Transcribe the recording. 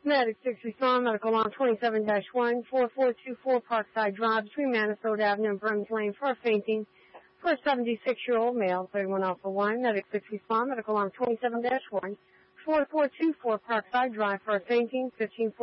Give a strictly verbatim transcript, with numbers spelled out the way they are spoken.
Medic six respond, medical alarm twenty-seven dash one, four four two four Parkside Drive, between Minnesota Avenue and Burns Lane for a fainting for a seventy-six-year-old male, thirty-one Alpha one. Medic six respond, medical alarm twenty-seven dash one, four four two four Parkside Drive for a fainting, fifteen